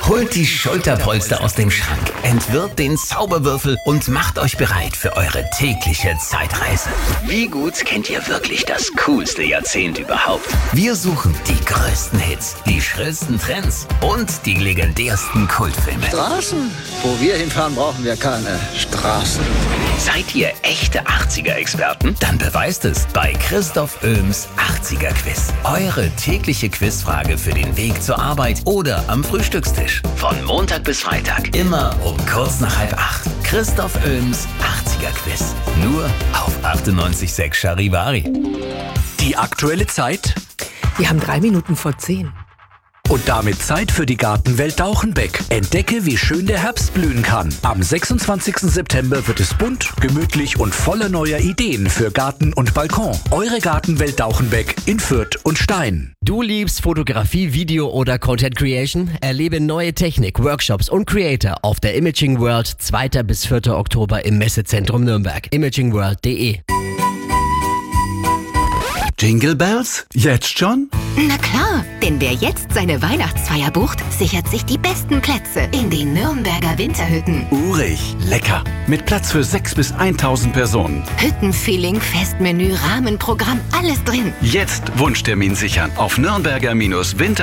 Holt die Schulterpolster aus dem Schrank, entwirrt den Zauberwürfel und macht euch bereit für eure tägliche Zeitreise. Wie gut kennt ihr wirklich das coolste Jahrzehnt überhaupt? Wir suchen die größten Hits, die schrillsten Trends und die legendärsten Kultfilme. Straßen? Wo wir hinfahren, brauchen wir keine Straßen. Seid ihr echte 80er-Experten? Dann beweist es bei Christoph Oehms 80er-Quiz. Eure tägliche Quizfrage für den Weg zur Arbeit oder am Frühstückstisch. Von Montag bis Freitag, immer um kurz nach 7:30. Christoph Oehms 80er-Quiz. Nur auf 98,6 Charivari. Die aktuelle Zeit? Wir haben 3 Minuten vor 10. Und damit Zeit für die Gartenwelt Dauchenbeck. Entdecke, wie schön der Herbst blühen kann. Am 26. September wird es bunt, gemütlich und voller neuer Ideen für Garten und Balkon. Eure Gartenwelt Dauchenbeck in Fürth und Stein. Du liebst Fotografie, Video oder Content Creation? Erlebe neue Technik, Workshops und Creator auf der Imaging World 2. bis 4. Oktober im Messezentrum Nürnberg. imagingworld.de. Jingle Bells? Jetzt schon? Na klar, denn wer jetzt seine Weihnachtsfeier bucht, sichert sich die besten Plätze in den Nürnberger Winterhütten. Urig, lecker. Mit Platz für 6 bis 1000 Personen. Hüttenfeeling, Festmenü, Rahmenprogramm, alles drin. Jetzt Wunschtermin sichern auf nürnberger-winter